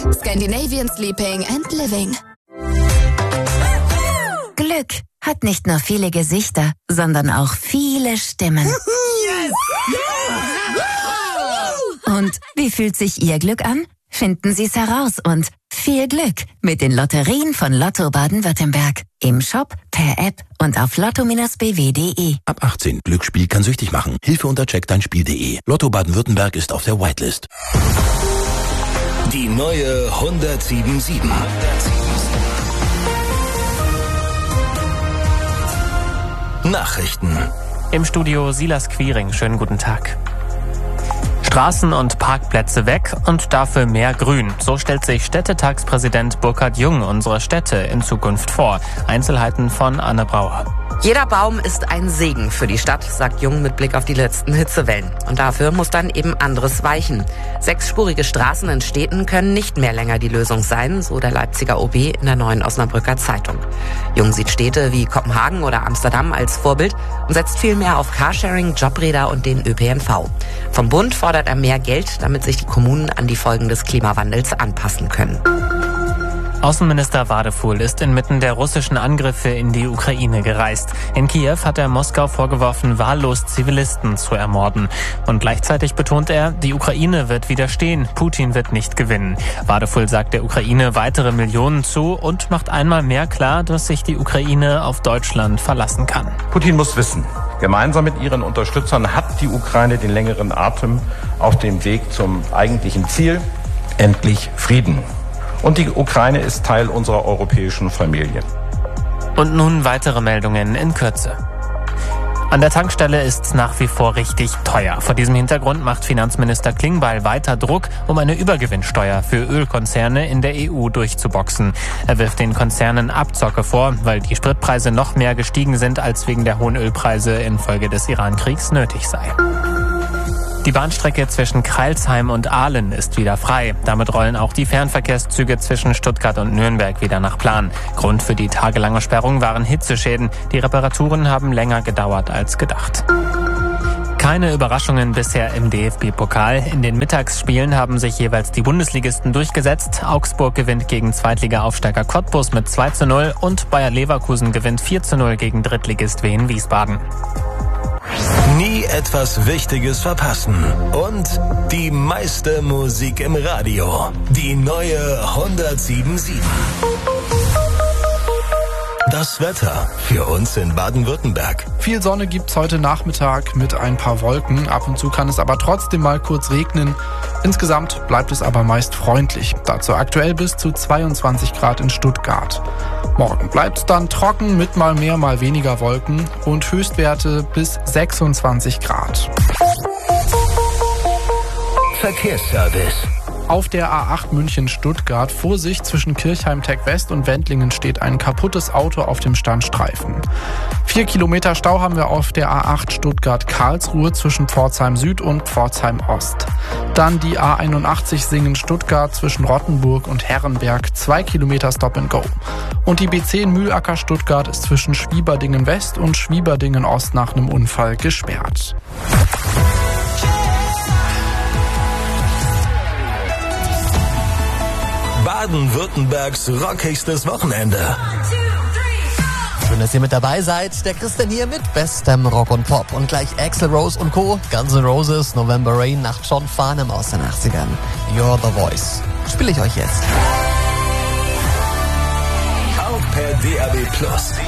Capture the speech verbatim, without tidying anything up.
Scandinavian Sleeping and Living. Glück hat nicht nur viele Gesichter, sondern auch viele Stimmen. Yes! Yeah! Und wie fühlt sich Ihr Glück an? Finden Sie es heraus und viel Glück mit den Lotterien von Lotto Baden-Württemberg. Im Shop, per App und auf lotto Bindestrich b w punkt d e. Ab achtzehn. Glücksspiel kann süchtig machen. Hilfe unter check dein spiel punkt d e. Lotto Baden-Württemberg ist auf der Whitelist. Die neue hundertsieben Komma sieben. Nachrichten. Im Studio Silas Quiring. Schönen guten Tag. Straßen und Parkplätze weg und dafür mehr Grün. So stellt sich Städtetagspräsident Burkhard Jung unsere Städte in Zukunft vor. Einzelheiten von Anne Brauer. Jeder Baum ist ein Segen für die Stadt, sagt Jung mit Blick auf die letzten Hitzewellen. Und dafür muss dann eben anderes weichen. Sechsspurige Straßen in Städten können nicht mehr länger die Lösung sein, so der Leipziger O B in der Neuen Osnabrücker Zeitung. Jung sieht Städte wie Kopenhagen oder Amsterdam als Vorbild und setzt viel mehr auf Carsharing, Jobräder und den Ö P N V. Vom Bund fordert er mehr Geld, damit sich die Kommunen an die Folgen des Klimawandels anpassen können. Außenminister Wadefuhl ist inmitten der russischen Angriffe in die Ukraine gereist. In Kiew hat er Moskau vorgeworfen, wahllos Zivilisten zu ermorden. Und gleichzeitig betont er, die Ukraine wird widerstehen, Putin wird nicht gewinnen. Wadefuhl sagt der Ukraine weitere Millionen zu und macht einmal mehr klar, dass sich die Ukraine auf Deutschland verlassen kann. Putin muss wissen, gemeinsam mit ihren Unterstützern hat die Ukraine den längeren Atem auf dem Weg zum eigentlichen Ziel, endlich Frieden. Und die Ukraine ist Teil unserer europäischen Familie. Und nun weitere Meldungen in Kürze. An der Tankstelle ist nach wie vor richtig teuer. Vor diesem Hintergrund macht Finanzminister Klingbeil weiter Druck, um eine Übergewinnsteuer für Ölkonzerne in der E U durchzuboxen. Er wirft den Konzernen Abzocke vor, weil die Spritpreise noch mehr gestiegen sind, als wegen der hohen Ölpreise infolge des Iran-Kriegs nötig sei. Die Bahnstrecke zwischen Crailsheim und Aalen ist wieder frei. Damit rollen auch die Fernverkehrszüge zwischen Stuttgart und Nürnberg wieder nach Plan. Grund für die tagelange Sperrung waren Hitzeschäden. Die Reparaturen haben länger gedauert als gedacht. Keine Überraschungen bisher im D F B-Pokal. In den Mittagsspielen haben sich jeweils die Bundesligisten durchgesetzt. Augsburg gewinnt gegen Zweitliga-Aufsteiger Cottbus mit zwei zu null und Bayer Leverkusen gewinnt vier zu null gegen Drittligist Wien Wiesbaden. Nie etwas Wichtiges verpassen. Und die meiste Musik im Radio. Die neue hundertsieben Komma sieben. Das Wetter für uns in Baden-Württemberg. Viel Sonne gibt's heute Nachmittag mit ein paar Wolken. Ab und zu kann es aber trotzdem mal kurz regnen. Insgesamt bleibt es aber meist freundlich. Dazu aktuell bis zu zweiundzwanzig Grad in Stuttgart. Morgen bleibt's dann trocken mit mal mehr, mal weniger Wolken und Höchstwerte bis sechsundzwanzig Grad. Verkehrsservice. Auf der A acht München-Stuttgart, Vorsicht, zwischen Kirchheim-Tech-West und Wendlingen steht ein kaputtes Auto auf dem Standstreifen. Vier Kilometer Stau haben wir auf der A acht Stuttgart-Karlsruhe zwischen Pforzheim Süd und Pforzheim Ost. Dann die A einundachtzig Singen-Stuttgart zwischen Rottenburg und Herrenberg, zwei Kilometer Stop and Go. Und die B zehn Mühlacker Stuttgart ist zwischen Schwieberdingen West und Schwieberdingen Ost nach einem Unfall gesperrt. Baden-Württembergs rockigstes Wochenende. Schön, dass ihr mit dabei seid. Der Christian hier mit bestem Rock und Pop. Und gleich Axl Rose und Co. Guns N' Roses, November Rain nach John Farnham aus den achtzigern. You're the Voice. Spiele ich euch jetzt. Auch per D A B Plus.